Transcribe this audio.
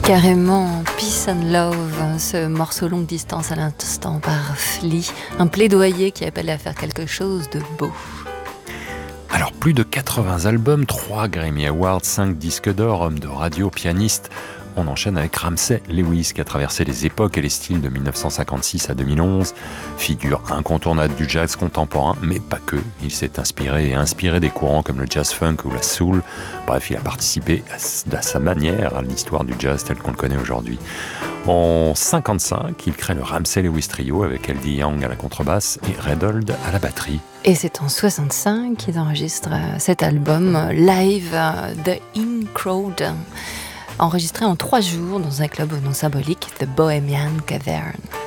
Carrément, Peace and Love, ce morceau longue distance à l'instant par Flea, un plaidoyer qui appelle à faire quelque chose de beau. Alors plus de 80 albums, 3 Grammy Awards, 5 disques d'or, homme de radio, pianiste. On enchaîne avec Ramsey Lewis qui a traversé les époques et les styles de 1956 à 2011. Figure incontournable du jazz contemporain, mais pas que. Il s'est inspiré des courants comme le jazz funk ou la soul. Bref, il a participé à sa manière à l'histoire du jazz tel qu'on le connaît aujourd'hui. En 55, il crée le Ramsey Lewis Trio avec L.D. Young à la contrebasse et Redhold à la batterie. Et c'est en 65 qu'ils enregistrent cet album live, The In Crowd, enregistré en 3 jours dans un club au nom symbolique, The Bohemian Cavern.